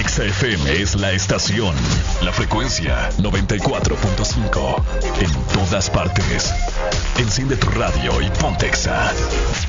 Exa FM es la estación. La frecuencia 94.5. En todas partes. Enciende tu radio y ponte Exa.